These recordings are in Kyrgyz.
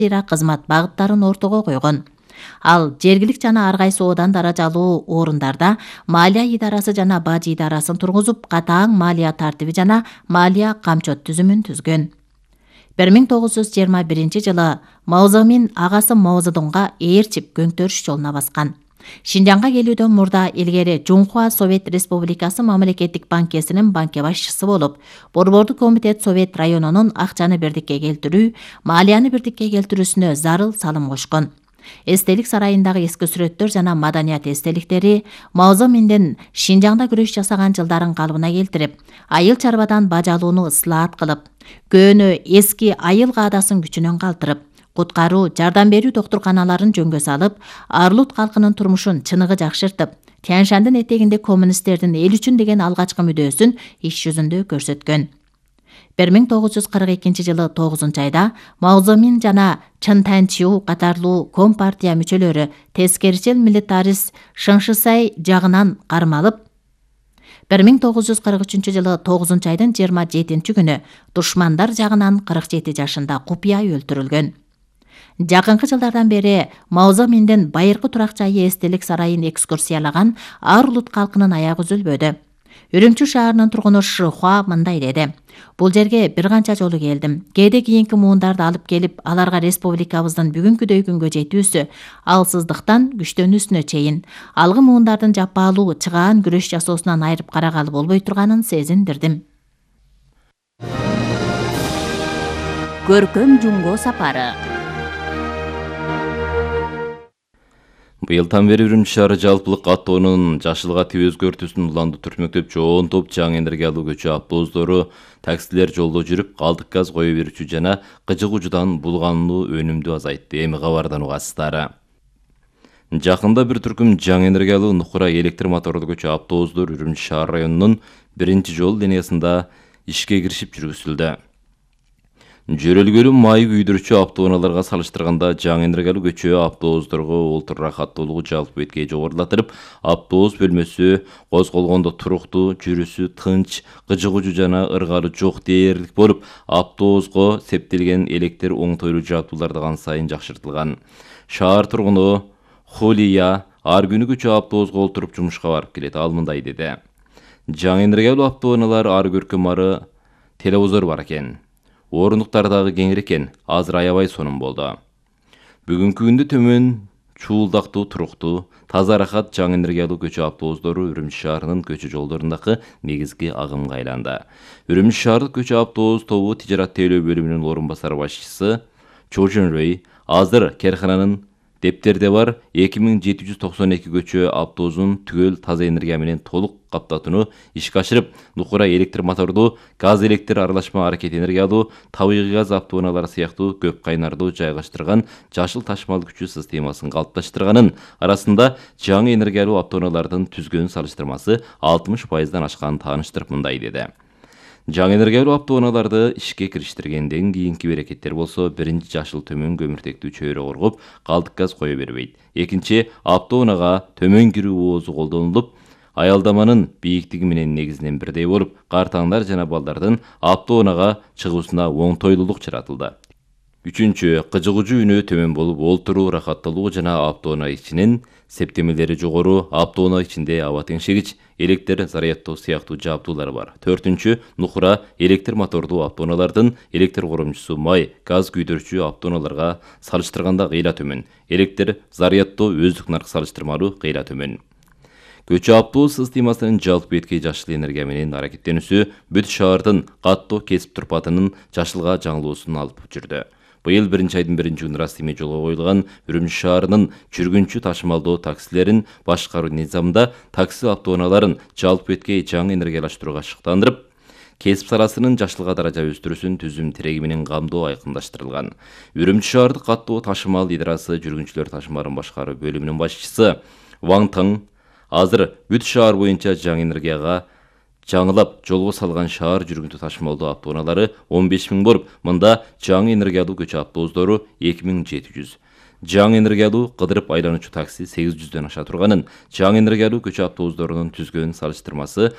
кызмат багыттарын ортого койгон. Ал жергилик жана ар кайсы одан даражалуу орундарда малия идарасы жана баж идарасын тургузуп, катаң малия тартиби жана малия камчот түзүмүн түзгөн. 1921 Маозамин агасы Маозедонго ээрчип көңтөрүш жолуна баскан. Шинжаңга келүүдөн мурда илгери Жунхуа Совет Республикасы мамлекеттик банкесинин банке башчысы болуп, Борбордук комитет Совет районунун акчаны бирдикке келтирүү, малияны бирдикке келтирүүсүнө зарыл салым кошкон. Эстелик сарайындагы эски сүрөттөр жана маданият эстеликтери Маозаминдин Шинжаңда күрөш жасаган жылдарын калыбына келтирип, айыл чарбадан баж алууну ыслаат кылып, көөнө эски айыл каадасын күчүнөн калтырып, куткаруу, жардам берүү доктурканаларын жөнгө салып, Арлут калкынын турмушун чыныгы жакшыртып, Тяньшандын этегинде коммунисттердин эл үчүн деген алгачкы мүдөөсүн иш жүзүндө көрсөткөн. 1942 жылы 9 айда Маозамин жана Чын Танчиу катарлуу компартия мүчөлөрү тескерчил милитарист Шыңшысай жагынан кармалып, 1943 жылы 9 айдын 27 күнү душмандар жагынан 47 жашында купуя өлтүрүлгөн. Жакынкы жылдардан бери Маозаминдин байыркы турак жайы эстелик сарайын экскурсиялаган Арлут калкынын аягы үзүлбөдү. Үрүмчү шаарынын тургуну Шыхуа мындай деди: "Бул жерге бир канча жолу келдим. Кээде кийинки муундарды алып келип, аларга республикабыздын бүгүнкүдөй күнгө жетүүсү, алсыздыктан күчтөнүүсүнө чейин алгы муундардын жаппалуу чыгаан күрөш жасоосунан айырып карагалы болбой турганын сезиндирдим." Көркөм Жумго сапары. Быйылдан бери Үрүмчү шаары жалпылык каттоонун жашылга тип өзгөртүүсүн уланды түртмөктөп, жоон топ жаңы энергиялуу көчө автобустары, таксилер жолдо жүрүп, калдык газ кое берүүчү жана кыжык учудан булгануу өнүмдү азайтты. Эми кабардан угасыздар. Жакында бир түркүм жаңы энергиялуу нукура электр мотордуу көчө автобустар Үрүмчү шаар районунун 1-жол линиясында ишке киришип жүргүзүлдү. Жөрөлгөлүү май күйдүрүүчү автоунааларга салыштырганда жаңы энергиялуу көчө автобустарга олтур рахаттуулугу жалпы бетке жогорулатырып, автобус бөлмөсү козголгондо туруктуу, жүрүсү тынч, кыжыгуучу жана ыргалы жок дээрлик болуп, автобуска септелген электр оңтойлуу жабдуулар да сайын жакшыртылган. Шаар тургуну Хулия ар күнү көчө автобуска олтуруп жумушка барып келет. Ал мындай деди: "Жаңы энергиялуу автоунаалар ар көркөм ары телевизор бар экен. Орындуктар дагы кеңир экен, азыр аябай сонун болду. Бүгүнкү күндө төмөн чуулдактуу, туруктуу, таза рахат жаңы энергиялуу көчө автобустары Үрүмчү шаарынын көчө жолдорундагы негизги агымга айланды." Үрүмчү шаардык көчө автобус тобу тижарат тейлөө бөлүмүнүн орун басар башчысы Чо Жун Рэй азыр керкананын дептерде бар 2792 көчө автобусун түгөл таза энергия менен толук каптатууну ишке ашырып, нукура электр мотордуу, газ электр аралашма аракет энергиялуу, табигый газ автоунаалары сыяктуу көп кайнардуу жайгаштырган жашыл ташмал күчү системасын калыпташтырганын арасында жаңы энергиялуу автоунаалардын түзгөн салыштырмасы 60%дан ашканын тааныштырып мындай деди: "Жаңы энергиялуу автоунааларды ишке кириштиргенден кийинки берекеттер болсо, биринчи жашыл төмөн көмүртектүү чөйрө коргоп, калдык газ кое бербейт. Экинчи, автоунаага төмөн кирүү оозу колдонулуп, аялдаманын бийиктиги менен негизинен бирдей болуп, картаңдар жана балдардын автоунаага чыгуусуна оңтойлуулук жаратылды. Үчүнчү, кыжыгуучу үнөө төмөн болуп, олтуруу рахаттуулугу жана автоунаа ичинин септемелери жогору, автоунаа ичинде аба теңшегич, электр зарядтоо сыяктуу жабдуулар бар. Төртүнчү, нукура электр мотордуу автоунаалардын электр коромчусу май, газ күйдүрүүчү автоунааларга салыштырганда кыйла төмөн. Электр зарядтоо өздүк наркы салыштырмалуу кыйла төмөн. Көчө автобус системасынын жалпы бетке жашыл энергия менен аракеттенүүсү бүт шаардын каттоо кесип турпатынын жашылга жаңылуусун алып жүрдү. Быйыл 1-айдын 1-күнү расмий жолго коюлган Үрүмчү шаарынын жүргүнчү ташымалдоо таксилерин башкаруу низамында такси автоунааларын жалпы бетке жаңы энергиялаштырууга шыктандырып, кесип саласынын жашылга даража өстүрүүсүн түзүм тиреги менен камдоо айкындаштырылган. Үрүмчү шаардык каттоо ташымал идарасы жүргүнчүлөр ташымалын башкаруу бөлүмүнүн башчысы Ван Тың азыр бүт шаар боюнча жаңы энергияга жаңылап жолго салган шаар жүргүнчү ташымалдоо автоунаалары 15 000 болуп, мында жаңы энергиялуу көчө автобустары 2700. Жаңы энергиялуу кыдырып айлануучу такси 800дөн аша турганын, жаңы энергиялуу көчө автобустарынын түзгөн салыштырмасы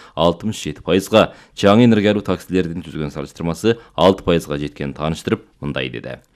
67%, жаңы энергиялуу таксилердин түзгөн салыштырмасы 6%га жеткенин тааныштырып мындай деди: